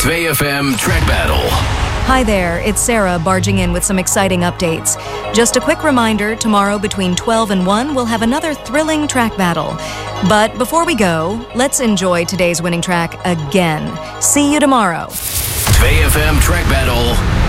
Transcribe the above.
2FM Track Battle. Hi there, it's Sarah barging in with some exciting updates. Just a quick reminder, tomorrow between 12 and 1, we'll have another thrilling track battle. But before we go, let's enjoy today's winning track again. See you tomorrow. 2FM Track Battle.